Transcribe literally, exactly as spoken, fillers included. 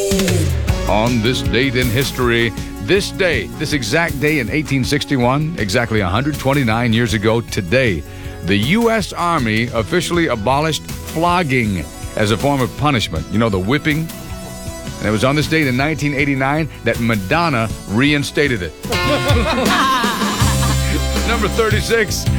On this date in history, this day, this exact day in eighteen sixty-one, exactly one hundred twenty-nine years ago today, the U S Army officially abolished flogging as a form of punishment. You know, the whipping? And it was on this date in nineteen eighty-nine that Madonna reinstated it. Number thirty-six.